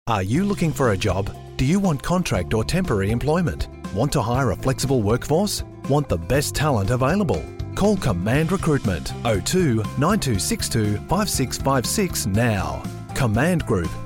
Are you looking for a job? Do you want contract or temporary employment? Want to hire a flexible workforce? Want the best talent available? Call Command Recruitment 02 9262 5656 now. Command Group,